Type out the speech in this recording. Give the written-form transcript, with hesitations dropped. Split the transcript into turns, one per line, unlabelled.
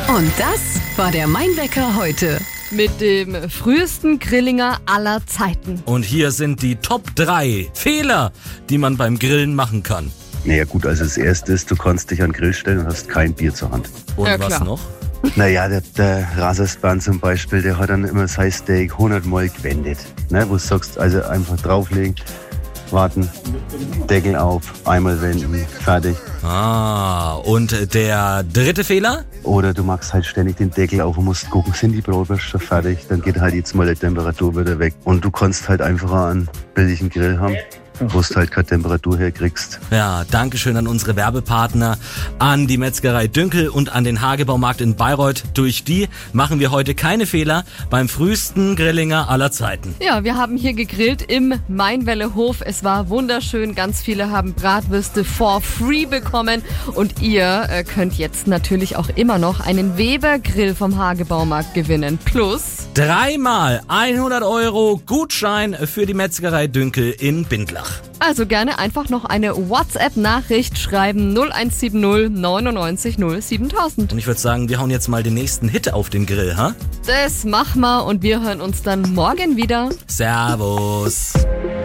Und das war der Mein-Wecker heute.
Mit dem frühesten Grillinger aller Zeiten.
Und hier sind die Top 3 Fehler, die man beim Grillen machen kann.
Naja gut, also das Erste ist, du kannst dich an den Grill stellen und hast kein Bier zur Hand.
Und
Ja,
was
klar.
noch?
Naja, der Raserspan zum Beispiel, der hat dann immer sein Steak 100 Mal gewendet. Ne, wo du sagst, also einfach drauflegen, warten, Deckel auf, einmal wenden, fertig.
Und der dritte Fehler?
Oder du machst halt ständig den Deckel auf und musst gucken, sind die Bratwürste schon fertig? Dann geht halt jetzt mal die Temperatur wieder weg. Und du kannst halt einfach einen billigen Grill haben, wo du halt keine Temperatur herkriegst.
Ja, Dankeschön an unsere Werbepartner, an die Metzgerei Dünkel und an den Hagebaumarkt in Bayreuth. Durch die machen wir heute keine Fehler beim frühesten Grillinger aller Zeiten.
Ja, wir haben hier gegrillt im Mainwelle-Hof. Es war wunderschön. Ganz viele haben Bratwürste for free bekommen. Und ihr könnt jetzt natürlich auch immer noch einen Weber-Grill vom Hagebaumarkt gewinnen. Plus
3-mal 100 € Gutschein für die Metzgerei Dünkel in Bindlach.
also gerne einfach noch eine WhatsApp-Nachricht schreiben 0170 99 0 7000.
Und ich würde sagen, wir hauen jetzt mal den nächsten Hit auf den Grill, ha?
Das machen wir und wir hören uns dann morgen wieder.
Servus.